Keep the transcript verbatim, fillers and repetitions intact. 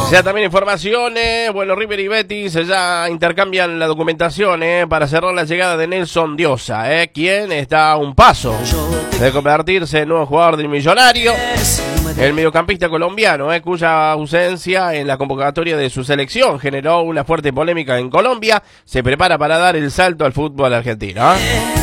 Ya también informaciones, bueno, River y Betis ya intercambian la documentación eh, para cerrar la llegada de Nelson Diosa, eh, quien está a un paso de convertirse en nuevo jugador del Millonario. El mediocampista colombiano, eh, cuya ausencia en la convocatoria de su selección generó una fuerte polémica en Colombia, se prepara para dar el salto al fútbol argentino. ¿eh?